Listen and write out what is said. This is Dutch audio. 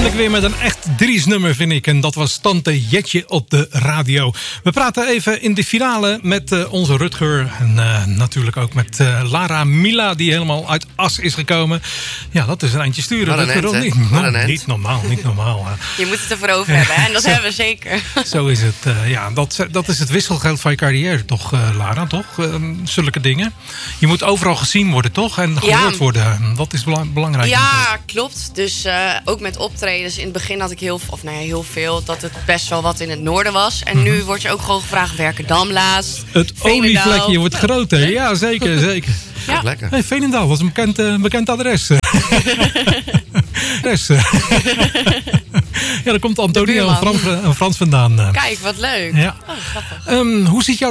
Eindelijk weer met een echt Dries nummer, vind ik. En dat was Tante Jetje op de radio. We praten even in de finale met onze Rutger. En natuurlijk ook met Lara Mila, die helemaal uit As is gekomen. Ja, dat is een eindje sturen. Wat een Rutger, end, niet normaal, niet normaal. Je moet het ervoor over hebben, hè? En dat hebben we zeker. Zo is het. Ja, dat is het wisselgeld van je carrière, toch, Lara? Toch? Zulke dingen. Je moet overal gezien worden, toch? En gehoord worden. Dat is belangrijk. Ja, klopt. Dus ook met optredens. In het begin had ik heel veel. Dat het best wel wat in het noorden was. En nu word je ook gewoon gevraagd. Werkendam laatst. Het olievlekje wordt groter. Ja, zeker, zeker. Ja. Lekker. Hey, Veenendaal was een bekend adres. Ja, daar komt Antonia en Frans vandaan. Kijk, wat leuk. Ja. Oh, grappig. Hoe ziet jouw